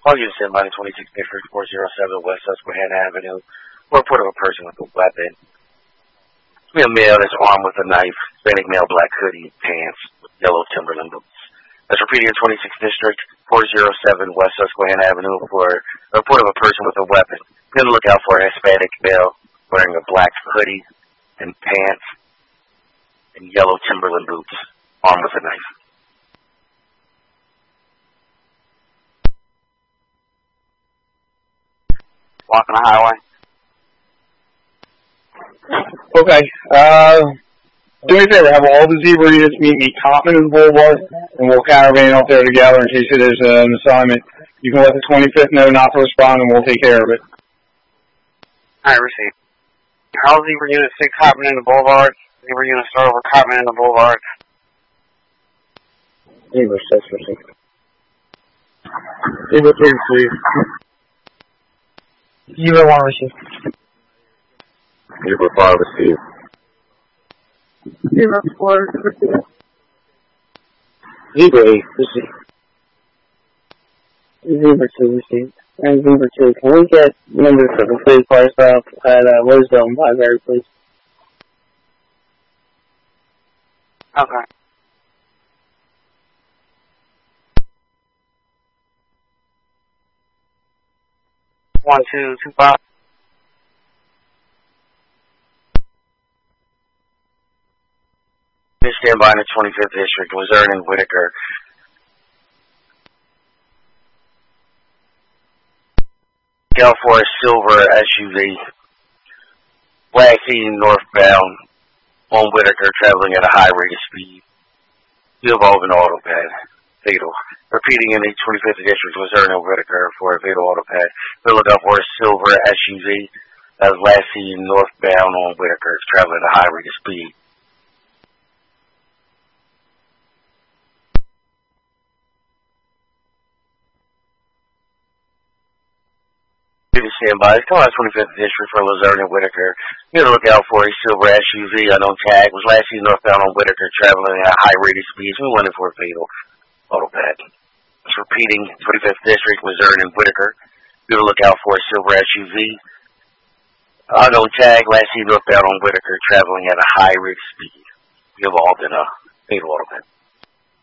All units in line 26 District 407 West Susquehanna Avenue. Report of a person with a weapon. A male that's armed with a knife, Hispanic male, black hoodie, pants, yellow Timberland boots. That's repeating in 26th District 407 West Susquehanna Avenue for a report of a person with a weapon. Be on the lookout for a Hispanic male wearing a black hoodie and pants and yellow Timberland boots, armed with a knife. Walking the highway. Okay. Do me a favor, have all the zebra units meet me Cottman Boulevard, and we'll caravan out there together in case it is an assignment. You can let the 25th know not to respond, and we'll take care of it. Alright, received. All zebra units stay Cottman in the Boulevard. Zebra units start over Cottman in the Boulevard. Zebra 6 received. Zebra 3 received. Zebra 1 received. Zebra 5 received. Zebra 4 received. Zebra 8 received. Zebra 2 received. And Zebra 2, can we get numbers for the police car stop at Wisdom Library, please? Okay. One, two, 5. Stand by in the 25th District, Luzerne and Whitaker. Forest silver SUV. Last seen northbound on Whitaker, traveling at a high rate of speed. You involve an auto pad. Fatal. Repeating in the 25th District, Luzerne and Whitaker for a fatal auto pad. They're looking for a silver SUV that was last seen northbound on Whitaker, traveling at a high rate of speed. Stand by. It's coming out 25th District for Luzerne and Whitaker. Be on the lookout for a silver SUV, unknown tag, was last seen northbound on Whitaker, traveling at a high rate of speed. We went in for a fatal auto pad. It's repeating 25th District, Luzerne and Whitaker. Be on the lookout for a silver SUV, unknown tag, last seen northbound on Whitaker, traveling at a high rate of speed. We involved in a fatal auto pad.